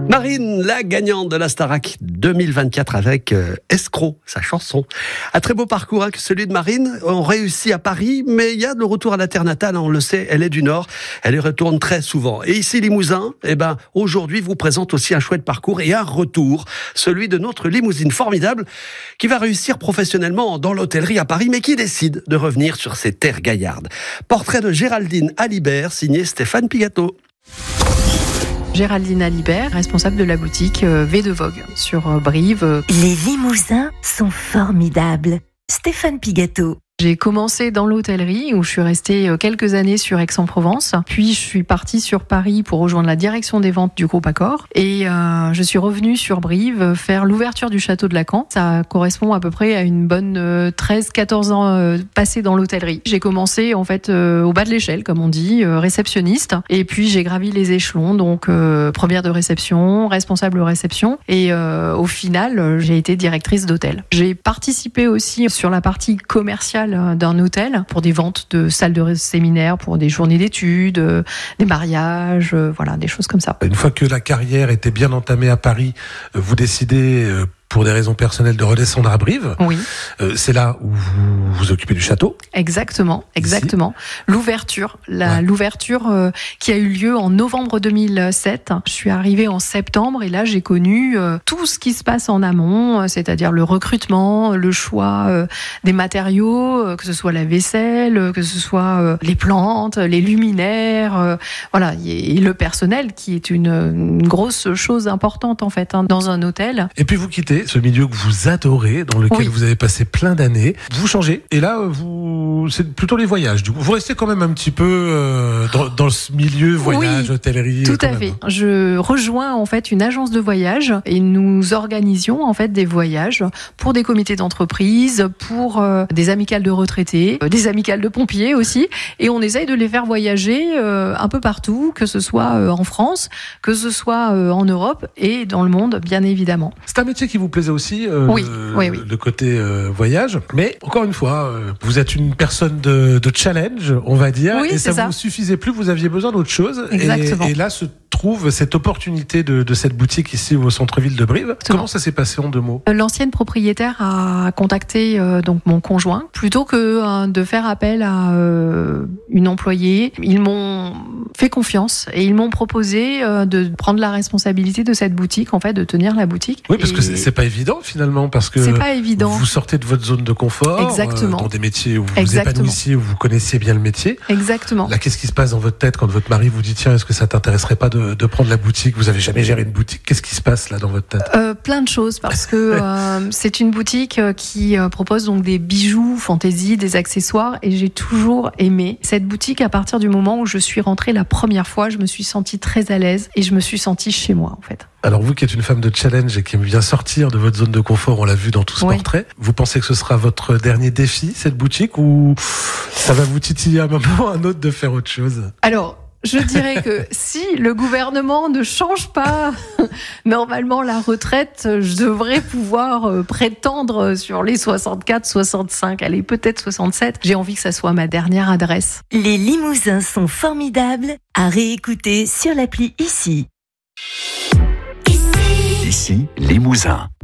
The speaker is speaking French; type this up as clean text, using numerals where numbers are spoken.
Marine, la gagnante de la Starac 2024 avec Escroc, sa chanson. Un très beau parcours que celui de Marine. On réussit à Paris, mais il y a le retour à la terre natale. On le sait, elle est du Nord. Elle y retourne très souvent. Et ici, Limousin, aujourd'hui, vous présente aussi un chouette parcours et un retour. Celui de notre limousine formidable qui va réussir professionnellement dans l'hôtellerie à Paris, mais qui décide de revenir sur ses terres gaillardes. Portrait de Géraldine Alibert, signé Stéphane Pigato. Géraldine Alibert, responsable de la boutique V de Vogue sur Brive. Les Limousins sont formidables. Stéphane Pigato. J'ai commencé dans l'hôtellerie où je suis restée quelques années sur Aix-en-Provence. Puis je suis partie sur Paris pour rejoindre la direction des ventes du groupe Accor. Et je suis revenue sur Brive faire l'ouverture du château de Lacan. Ça correspond à peu près à une bonne 13-14 ans passés dans l'hôtellerie. J'ai commencé en fait au bas de l'échelle, comme on dit, réceptionniste. Et puis j'ai gravi les échelons, donc première de réception, responsable de réception. Et au final, j'ai été directrice d'hôtel. J'ai participé aussi sur la partie commerciale d'un hôtel pour des ventes de salles de séminaire, pour des journées d'études, des mariages, voilà, des choses comme ça. Une fois que la carrière était bien entamée à Paris, vous décidez pour des raisons personnelles de redescendre à Brive. Oui. C'est là où vous vous occupez du château. Exactement. L'ouverture qui a eu lieu en novembre 2007. Je suis arrivée en septembre et là j'ai connu tout ce qui se passe en amont, c'est-à-dire le recrutement, le choix des matériaux, que ce soit la vaisselle, que ce soit les plantes, les luminaires, voilà, et le personnel qui est une grosse chose importante en fait dans un hôtel. Et puis vous quittez ce milieu que vous adorez, dans lequel vous avez passé plein d'années. Vous changez et là c'est plutôt les voyages. Du coup, vous restez quand même un petit peu dans ce milieu voyage, hôtellerie. Tout à fait. Je rejoins en fait une agence de voyage et nous organisions en fait des voyages pour des comités d'entreprise, pour des amicales de retraités, des amicales de pompiers aussi, et on essaye de les faire voyager un peu partout, que ce soit en France, que ce soit en Europe et dans le monde, bien évidemment. C'est un métier qui vous plaisait aussi, oui. Le côté voyage, mais encore une fois, vous êtes une personne de challenge, on va dire, et ça vous suffisait plus, vous aviez besoin d'autre chose. Exactement. Et là se trouve cette opportunité de cette boutique ici au centre-ville de Brive. Exactement. Comment ça s'est passé en 2 mots? L'ancienne propriétaire a contacté donc mon conjoint plutôt que de faire appel à une employée. Ils m'ont fait confiance et ils m'ont proposé de prendre la responsabilité de cette boutique, en fait, de tenir la boutique. Oui, parce que c'est pas évident finalement, parce que c'est pas évident. Vous sortez de votre zone de confort, dans des métiers où vous vous épanouissiez, où vous connaissiez bien le métier. Exactement. Là, qu'est-ce qui se passe dans votre tête quand votre mari vous dit tiens, est-ce que ça t'intéresserait pas de prendre la boutique? Vous avez jamais géré une boutique. Qu'est-ce qui se passe là dans votre tête? Plein de choses, parce que c'est une boutique qui propose donc des bijoux, fantaisie, des accessoires, et j'ai toujours aimé cette boutique. À partir du moment où je suis rentrée la première fois, je me suis sentie très à l'aise et je me suis sentie chez moi en fait. Alors vous qui êtes une femme de challenge et qui aime bien sortir de votre zone de confort, on l'a vu dans tout ce portrait, vous pensez que ce sera votre dernier défi, cette boutique, ou ça va vous titiller à un moment ou à un autre de faire autre chose? Alors, je dirais que si le gouvernement ne change pas normalement la retraite, je devrais pouvoir prétendre sur les 64, 65, allez, peut-être 67. J'ai envie que ça soit ma dernière adresse. Les Limousins sont formidables, à réécouter sur l'appli Ici. Ici, Limousin.